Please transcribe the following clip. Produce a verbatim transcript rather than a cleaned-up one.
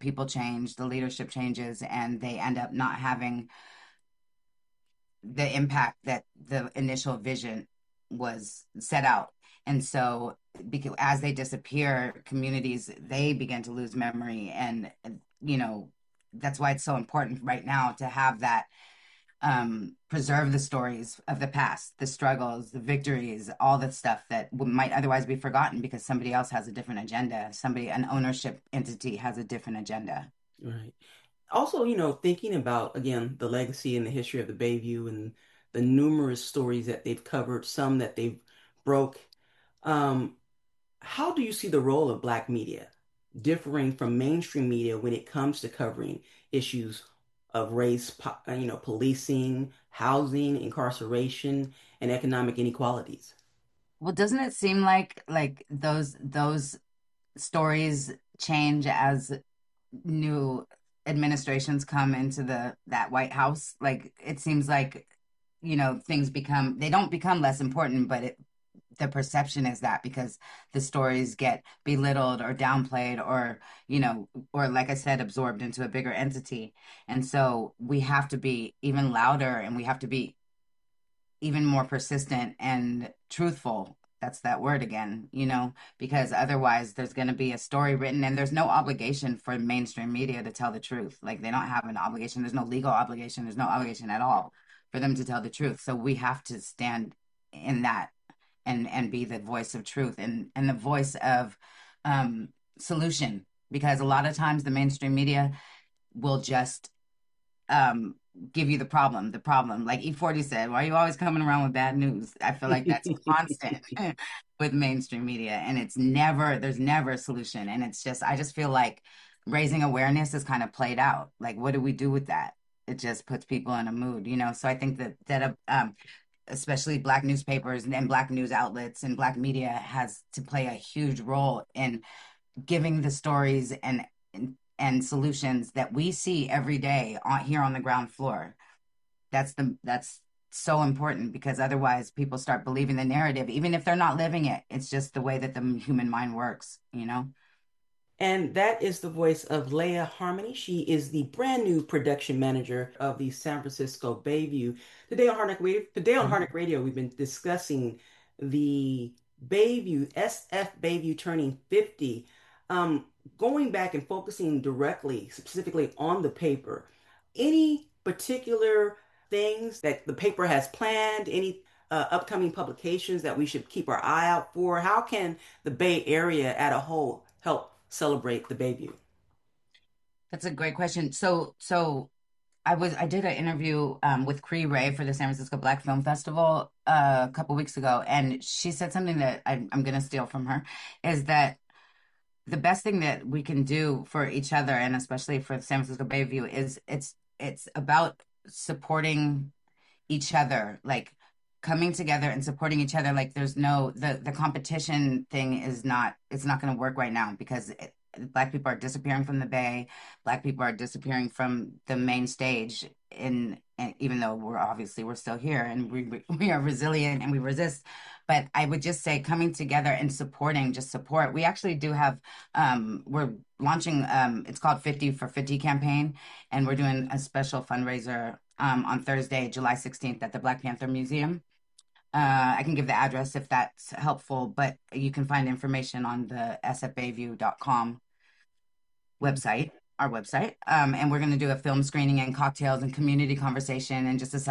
people change, the leadership changes, and they end up not having the impact that the initial vision was set out. And so, because as they disappear, communities they begin to lose memory, and you know that's why it's so important right now to have that, um, preserve the stories of the past, the struggles, the victories, all the stuff that might otherwise be forgotten because somebody else has a different agenda. Somebody, an ownership entity, has a different agenda. Right. Also, you know, thinking about again the legacy and the history of the Bayview and the numerous stories that they've covered, some that they've broke. Um, how do you see the role of Black media differing from mainstream media when it comes to covering issues of race, po- uh, you know, policing, housing, incarceration, and economic inequalities? Well, doesn't it seem like like those those stories change as new administrations come into the that White House? Like it seems like, you know, things become they don't become less important, but it the perception is that because the stories get belittled or downplayed or, you know, or like I said, absorbed into a bigger entity. And so we have to be even louder and we have to be even more persistent and truthful. That's that word again, you know, because otherwise there's going to be a story written and there's no obligation for mainstream media to tell the truth. Like they don't have an obligation. There's no legal obligation. There's no obligation at all for them to tell the truth. So we have to stand in that and and be the voice of truth and and the voice of, um, solution, because a lot of times the mainstream media will just, um, give you the problem, the problem. Like E forty said, why are you always coming around with bad news? I feel like that's constant with mainstream media, and it's never, there's never a solution. And it's just, I just feel like raising awareness is kind of played out. Like, what do we do with that? It just puts people in a mood, you know? So I think that, that, uh, um, especially Black newspapers and Black news outlets and Black media has to play a huge role in giving the stories and and, and solutions that we see every day on here on the ground floor. That's the that's so important because otherwise people start believing the narrative, even if they're not living it. It's just the way that the human mind works, you know? And that is the voice of Leah Harmony. She is the brand new production manager of the San Francisco Bayview. Today on Hardneck Radio, today on Hardneck Radio, we've been discussing the Bayview, S F Bayview turning fifty. Um, going back and focusing directly, specifically on the paper. Any particular things that the paper has planned? Any uh, upcoming publications that we should keep our eye out for? How can the Bay Area at a whole help celebrate the Bayview? That's a great question. So so I was I did an interview, um, with Cree Ray for the San Francisco Black Film Festival, uh, a couple weeks ago, and she said something that I, I'm going to steal from her, is that the best thing that we can do for each other and especially for the San Francisco Bayview is it's it's about supporting each other, like coming together and supporting each other. Like there's no the the competition thing is not it's not going to work right now because it, Black people are disappearing from the Bay. Black people are disappearing from the main stage. In and even though we're obviously we're still here and we we are resilient and we resist, but I would just say coming together and supporting, just support. We actually do have, um, we're launching, um, it's called fifty for fifty campaign, and we're doing a special fundraiser, um, on Thursday, July sixteenth at the Black Panther Museum. Uh, I can give the address if that's helpful, but you can find information on the s f bayview dot com website, our website. Um, and we're going to do a film screening and cocktails and community conversation and just a